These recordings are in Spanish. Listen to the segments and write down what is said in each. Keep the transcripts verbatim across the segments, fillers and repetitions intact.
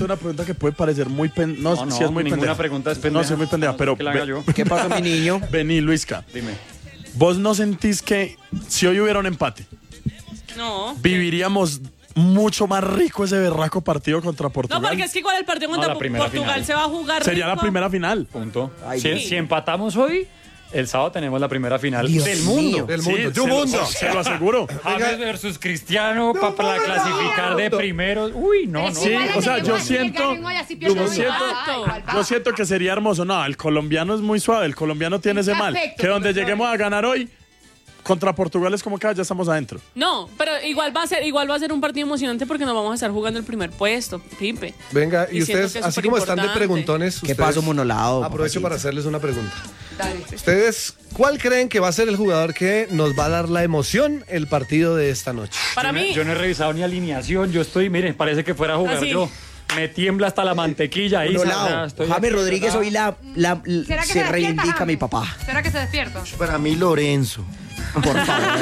tengo una pregunta que puede parecer muy pendeja. No, No, no, sí es muy ninguna pendeja. pregunta es pendeja. No, sí es muy pendeja, No, pero... que la haga yo. ¿Qué pasó, mi niño? Vení, Luisca. Dime. ¿Vos no sentís que si hoy hubiera un empate, No. viviríamos mucho más rico ese berraco partido contra No, Portugal? porque es que igual el partido contra No, la primera Portugal final. se va a jugar. Sería la rico. primera final. Punto. Ay, si, sí. si empatamos hoy, el sábado tenemos la primera final Dios del mundo. mío. Del Sí, mundo. se ¡Tu lo- mundo! Se lo aseguro. James versus Cristiano pa- para clasificar de primeros. Uy, no, no. Sí, o sea, yo siento... Yo siento- Yo siento que sería hermoso. No, el colombiano es muy suave. El colombiano tiene ese mal. Perfecto, Que donde profesor. lleguemos a ganar hoy, contra Portugal es como que ah, ya estamos adentro. No, pero igual va a ser, igual va a ser un partido emocionante porque nos vamos a estar jugando el primer puesto, Pipe. Venga, y, Y siento ustedes, que es así como están de superimportante. preguntones, ¿Qué ustedes- pasó, monolado? Aprovecho papacito? para hacerles una pregunta. Dale. ¿Ustedes cuál creen que va a ser el jugador que nos va a dar la emoción el partido de esta noche? Para Yo no- mí, Yo no he revisado ni alineación. Yo estoy, mire, parece que fuera a jugar Así. yo. Me tiembla hasta la mantequilla ahí. Monolado. James Rodríguez hoy la, la- l- ¿Será que se se despierta, reivindica James? mi papá. ¿Será que se despierta? Para mí, Lorenzo. Por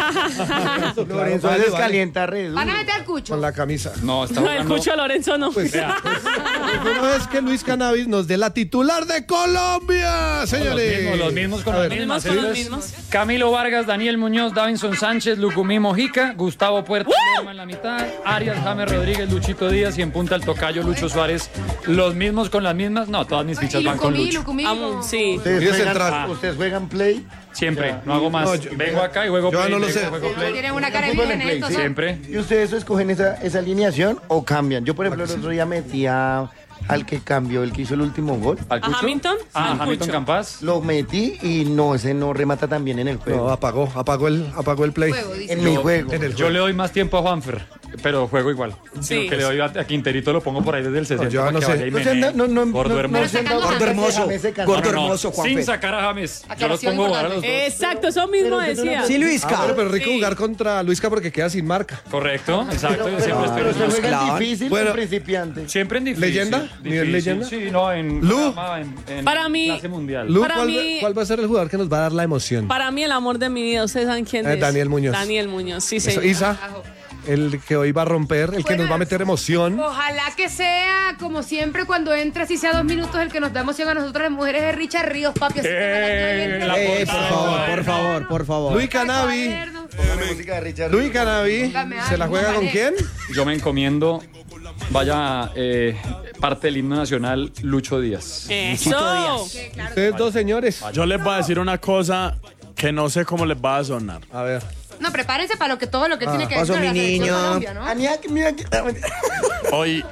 favor. Lorenzo vale, les vale. calienta re duro. Van a meter al cucho. Con la camisa. No, está no, el jugando. Cucho Lorenzo no. Pues, Vea. Una vez que Luis Cannabis nos dé la titular de Colombia, Los señores. mismos, los mismos con A las ver, mismas. Los mismos con los Entonces, mismos. Camilo Vargas, Daniel Muñoz, Davinson Sánchez, Lucumí Mojica, Gustavo Puerta Lerma en la mitad, Arias, James Rodríguez, Luchito Díaz y en punta el tocayo Lucho Suárez. Los mismos con las mismas. No, todas mis fichas Y van con Lucumí, Lucho. Lucumí. Amo, sí. Ustedes Y es juegan, central. ustedes juegan play. Siempre, no hago más. No, yo- Vengo acá y juego yo play. no lo vengo, sé. juego play. Tienen una cara de Fútbol en virgen play, estos, sí. ¿no? Siempre. ¿Y ustedes escogen esa, esa alineación o cambian? Yo, por ejemplo, el otro día metí a- al que cambió, el que hizo el último gol. ¿Al ¿A Cucho? Hamilton? Ah, Al Hamilton Cucho. Campas. Lo metí y no, ese no remata tan bien en el No, juego. apagó, apagó el, apagó el play. Juego, dice. en mi juego. En el Yo juego. le doy más tiempo a Juanfer, pero juego igual. Sí. Sino que le doy a, a Quinterito, lo pongo por ahí desde el sesenta. yo para no que sé. vaya y No se menee. anda- no, no, Gordo no, no hermoso. se anda buscando Gordo hermoso. que James se cansa. Gordo No, no, hermoso, Juanfe. sin sacar a James. Yo los Aclaración pongo a jugar a los dos. importante. Exacto, eso mismo decía. Sí, Ah, Luisca. bueno, pero rico Sí. jugar contra Luisca porque queda sin marca. Correcto, exacto. Yo Pero, siempre pero estoy se juega clavan. difícil Bueno. o principiante. Siempre en difícil. ¿Leyenda? difícil, ¿Nivel leyenda? Sí, no, en, Lu. en, en Para mí- clase mundial. Lu, Para ¿cuál, mí- cuál va a ser el jugador que nos va a dar la emoción? Para mí el amor de mi vida, ustedes saben quién Eh, es. Daniel Muñoz. Daniel Muñoz, sí, Eso, señor. Isa, el que hoy va a romper, el que nos va a meter emoción. Ojalá que sea, como siempre, cuando entre, si sea dos minutos, el que nos da emoción a nosotras las mujeres es Richard Ríos, papi. Así que Eh, me la la estoy Eh, viendo. por favor, por favor, por favor. Luis Cannabis. Cuaderno. Póngame música de Richard. Luis Cannabis. Póngame ¿Se la algo, juega con vale. quién? Yo me encomiendo, vaya, eh, parte del himno nacional, Lucho Díaz. Eso. Ustedes dos señores. Yo les voy a decir una cosa que no sé cómo les va a sonar. A ver. No, prepárense para lo que todo lo que tiene que pasó, ver con la mi selección niño. Colombia, ¿no? Aniak, mira que- Hoy,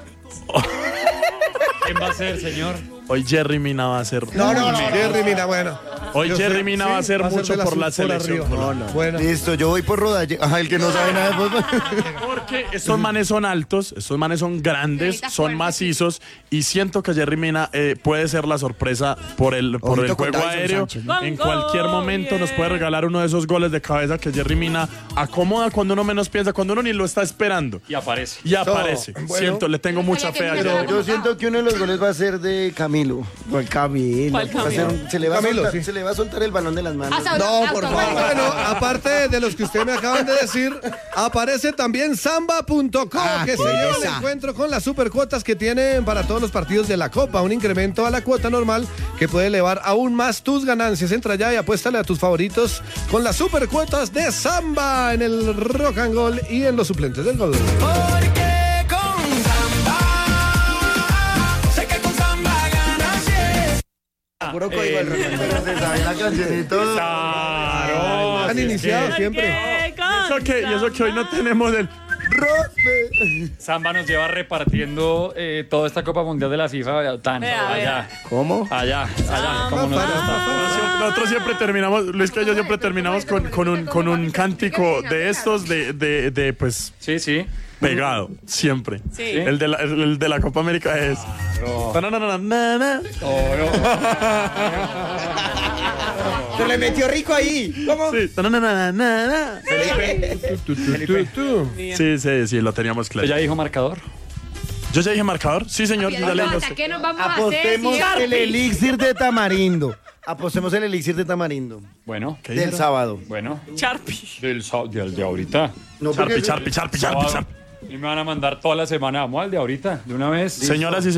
¿Quién va a ser, señor? hoy Jerry Mina va a ser... No, no, no. Jerry Mina, bueno. Hoy Yo Jerry sé- Mina sí, va a hacer mucho de por la azul selección arriba. Colombia. Bueno. Listo, yo voy por rodaje. Ajá, el que no sabe nada de fútbol. Porque estos manes son altos, estos manes son grandes, Necesitas son fuerza. macizos y siento que Jerry Mina eh, puede ser la sorpresa por el, por el Ojito con juego Davinson aéreo. Sánchez, ¿no? En Con cualquier gol, momento nos yeah. puede regalar uno de esos goles de cabeza que Jerry Mina acomoda cuando uno menos piensa, cuando uno ni lo está esperando. Y aparece. Y aparece. bueno. Siento, le tengo mucha fe a Yo- Jerry. Yo siento que uno de los goles va a ser de Camilo. ¿Cuál Camilo? ¿Cuál Va a ser Camilo? un- se, le va a Camilo, soltar, sí. se le va a soltar el balón de las manos. Ah, se- No, por automático. favor. Bueno, aparte de los que usted me acaban de decir, aparece también samba punto com, Ah, que qué se lleva el belleza. encuentro con las supercuotas que tienen para todos los partidos de la Copa. Un incremento a la cuota normal que puede elevar aún más tus ganancias. Entra ya y apuéstale a tus favoritos con las supercuotas de samba en el Rock and Gold y en los suplentes del gol. Porque con Samba, sé que con Samba ganas siempre. Puro código del rock. Pero se sabe la canción y todo. Claro. Han así es iniciado que siempre. ¿Qué Y eso que, y eso que hoy no tenemos el... Samba nos lleva repartiendo eh, toda esta Copa Mundial de la FIFA tan Vea, allá, ¿Cómo? allá, allá, como nos gusta. Nosotros siempre terminamos, Luis que yo siempre terminamos con, con, un, con un cántico de estos de, de, de pues Sí, sí. pegado, siempre. Sí. El, de la, el, el de la Copa América es... Tananana. Se le metió rico ahí. ¿Cómo? Sí. Tananana. Tú, tú, tú. Sí, sí, sí, lo teníamos claro. ¿Ya dijo marcador? Yo ya dije marcador. Sí, señor. Y Yo ya leí entonces, los- ¿qué nos vamos a hacer? Apostemos si- el elixir de tamarindo. Apostemos el elixir de tamarindo. Bueno, ¿Qué Del dijeron? sábado. bueno. Charpi. Del, sa- del de ahorita. No, Charpi, porque- charpi, charpi, charpi, Sábado. charpi. Y me van a mandar toda la semana. Vamos al de ahorita, de una vez. Señoras y